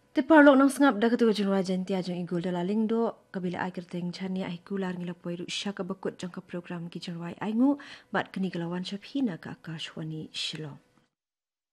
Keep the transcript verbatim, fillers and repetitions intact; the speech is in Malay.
Te parlok nang sengap dah ketua jenua janti ajang igul dalaling do kabila ai kerteng chani ai kular ngilapoi ru syaka bakut jangka program ki jenua ai ngu bat keni gelawan syabhina ka akashwani Shillong.